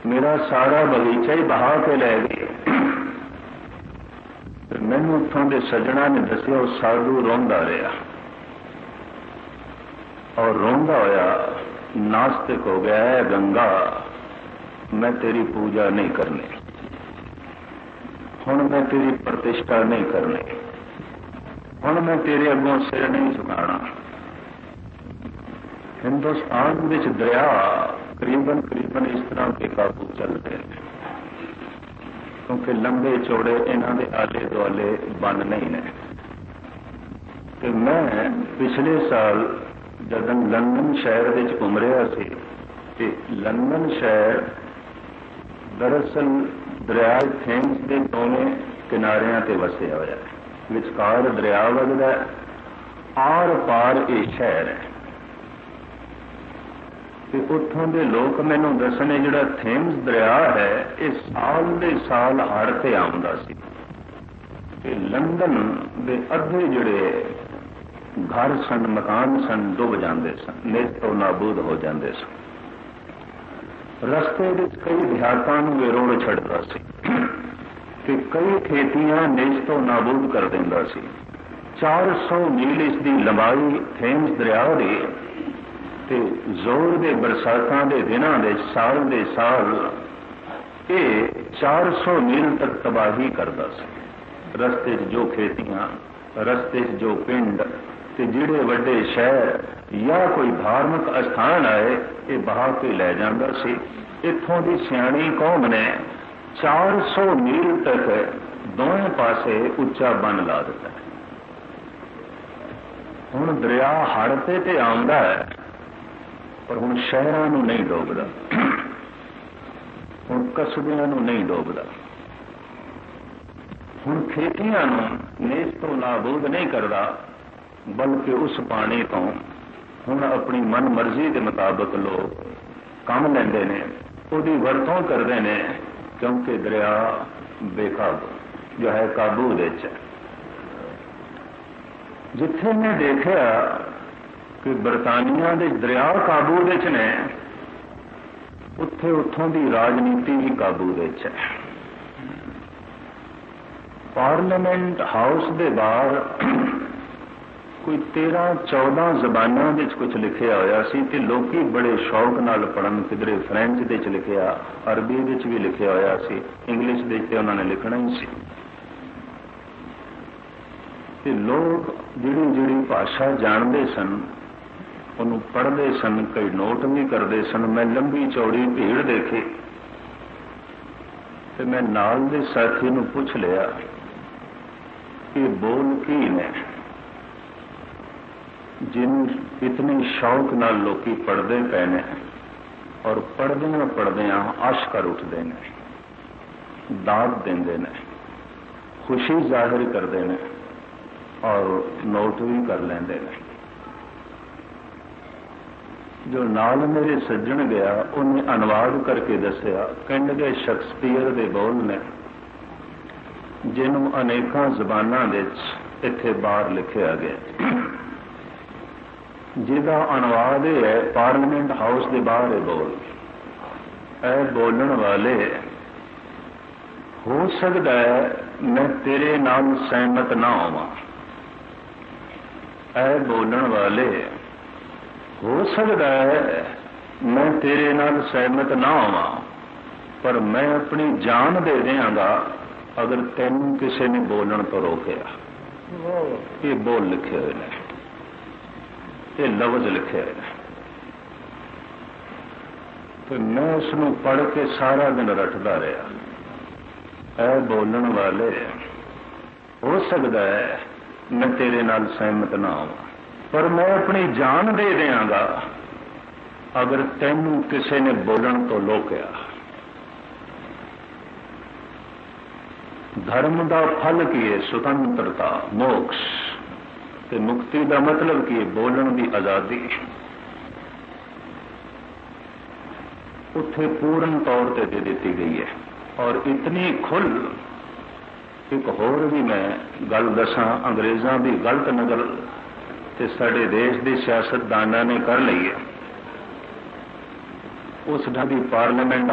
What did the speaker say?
मेरा सारा बगीचा ही बहा के लै गए। मैनू उत्थों के सज्जणा ने दसिया वो साधु रोंदा रहा और रोंदा होया नास्तिक हो गया है, गंगा मैं तेरी पूजा नहीं करनी, हुण मैं तेरी प्रतिष्ठा नहीं करनी, हुण मैं तेरे अगों सिर नहीं झुकाना। हिंदुस्तान विच दरिया करीबन करीबन इस तरह के काबू चल रहे हैं, क्योंकि लंबे चौड़े इन्हां दे आले दुआले बन नहीं ने। तो मैं पिछले साल जब लंदन शहर विच घूम रहा सी, ते लंदन शहर दरअसल दरिया थेम्स के दोवें किनारियां ते वसिया होया है, विचकार दरिया वगदा आर पार ये शहर है। उत्थों के लोग मैनू दसने जिहड़ा थेम्स दरिया है ये साल दे साल हड़ ते आउंदा सी। लंदन के अद्धे जिहड़े घर सन मकान सन डुब जाते सन, नेस्तो नाबूद हो जाते सन। रस्ते विच कई देहातां नूं रोड़ छड्डदा सी कि कई खेतियां नेस्तो नाबूद कर दिंदा सी। 400 मील इसकी लंबाई थेम्स दरिया दी, ते जोर के बरसातां के दिनों दे साल दे साल ये 400 मील तक तबाही करता सी। रस्ते जो खेतियां, रस्ते जो पिंड ते जिहड़े वड्डे शहर या कोई धार्मिक स्थान आए ये बहा के लै जांदा सी। इत्थों की सियाणी कौम ने 400 मील तक दोवें पासे उच्चा बन ला दिता है। हुण दरिया हड़ ते आउंदा है, पर हुण शहरां नूं नहीं डोबदा, हुण कस्बियां नूं नहीं डोबदा, हुण खेतियां नूं नेस्तो नाबूद नहीं करदा, बल्कि उस पानी तो हुण अपनी मन मर्जी के मुताबिक लोग काम लैंदे ने, उसकी वरतों करते हैं, क्योंकि दरिया बेकाबू जो है काबू विच है। जिथे मैं देखा कि बरतानिया के दरिया काबू विच ने, उत्थे उत्थों की राजनीति भी काबू विच है। पार्लीमेंट हाउस के बाहर कोई 13-14 जबानों विच कुछ लिखिया होया सी ते लोकी बड़े शौक नाल पढ़न, किधरे फ्रेंच दे च लिखिया, अरबी विच भी लिखिया होया सी, इंग्लिश दे ते उन्होंने लिखना ही सी। ते लोग जिहड़ी जिहड़ी भाषा जानते सन उन्होंने पढ़ते सन, कई नोट भी करते सन। मैं लंबी चौड़ी भीड़ देखी ते मैं नाल दे साथी नूं पुछ लिया कि बोल की ने जिन इतने शौक नाल लोकी पढ़ते पे ने और पढ़दियां पढ़दियां अश कर उठते हैं, दाद देंदे ने, खुशी जाहिर करते हैं और नोट भी कर लेंदे ने। जो नाल मेरे सज्जन गया उन्हें अनुवाद करके दसिया, कहने गए शेक्सपीयर के बोल ने जिन्हों अनेकों जबानां विच इत्थे बाहर लिखिया गया, जिहदा अनुवाद है पार्लीमेंट हाउस के बाहर बोल। ऐ बोलण वाले, हो सकता है मैं तेरे नाल सहमत ना होवां। ऐ बोलण वाले, हो सकता है मैं तेरे नाल सहमत ना होवां, पर मैं अपनी जान दे देंगा अगर तैनूं किसी ने बोलण तो रोकिया। ये बोल लिखे हुए हैं, ये लफ्ज लिखे हुए हैं। तो मैं उसनूं पढ़ के सारा दिन रटदा रहा। ऐ बोलण वाले, हो सकता है मैं तेरे नाल सहमत ना होवां, पर मैं अपनी जान दे देंगा अगर तैनूं किसी ने बोलण तो रोकिया। धर्म का फल की है स्वतंत्रता, मोक्ष, ते मुक्ति का मतलब की बोलण की आजादी। उत्थे पूर्ण तौर पर दे दी गई है। और इतनी खुल, एक होर भी मैं गल दसा, अंग्रेज़ां की गलत नकल ते साडे देश के सियासतदानां ने कर ली है। उस ढंग की पार्लीमेंट